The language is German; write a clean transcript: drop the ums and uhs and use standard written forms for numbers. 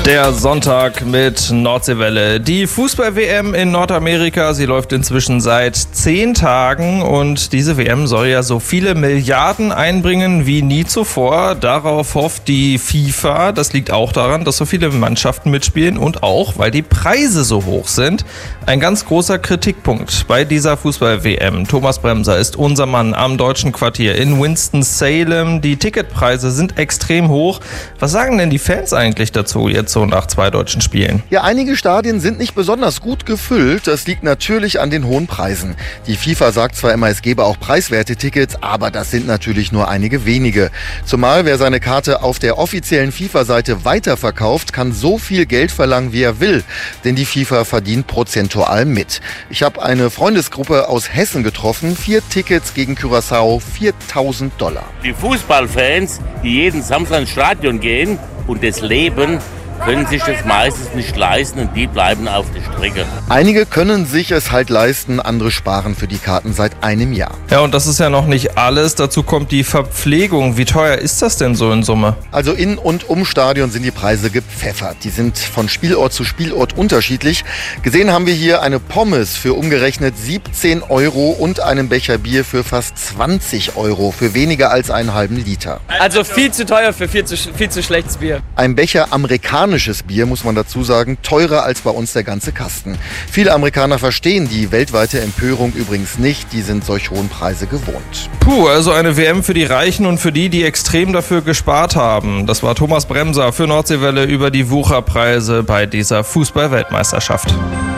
Der Sonntag mit Nordseewelle. Die Fußball-WM in Nordamerika, sie läuft inzwischen seit 10 Tagen und diese WM soll ja so viele Milliarden einbringen wie nie zuvor. Darauf hofft die FIFA. Das liegt auch daran, dass so viele Mannschaften mitspielen und auch, weil die Preise so hoch sind. Ein ganz großer Kritikpunkt bei dieser Fußball-WM. Thomas Bremser ist unser Mann am deutschen Quartier in Winston-Salem. Die Ticketpreise sind extrem hoch. Was sagen denn die Fans eigentlich dazu jetzt so nach 2 deutschen Spielen? Ja, einige Stadien sind nicht besonders gut gefüllt. Das liegt natürlich an den hohen Preisen. Die FIFA sagt zwar immer, es gebe auch preiswerte Tickets, aber das sind natürlich nur einige wenige. Zumal wer seine Karte auf der offiziellen FIFA-Seite weiterverkauft, kann so viel Geld verlangen, wie er will. Denn die FIFA verdient prozentual mit. Ich habe eine Freundesgruppe aus Hessen getroffen. 4 Tickets gegen Curaçao, $4.000. Die Fußballfans, die jeden Samstag ins Stadion gehen und das leben, können sich das meistens nicht leisten und die bleiben auf der Strecke. Einige können sich es halt leisten, andere sparen für die Karten seit einem Jahr. Ja, und das ist ja noch nicht alles. Dazu kommt die Verpflegung. Wie teuer ist das denn so in Summe? Also in und um Stadion sind die Preise gepfeffert. Die sind von Spielort zu Spielort unterschiedlich. Gesehen haben wir hier eine Pommes für umgerechnet 17 € und einen Becher Bier für fast 20 € für weniger als einen halben Liter. Also viel zu teuer für viel zu schlechtes Bier. Ein Becher amerikanisches Bier, muss man dazu sagen, teurer als bei uns der ganze Kasten. Viele Amerikaner verstehen die weltweite Empörung übrigens nicht. Die sind solch hohen Preise gewohnt. Puh, also eine WM für die Reichen und für die extrem dafür gespart haben. Das war Thomas Bremser für Nordseewelle über die Wucherpreise bei dieser Fußball-Weltmeisterschaft.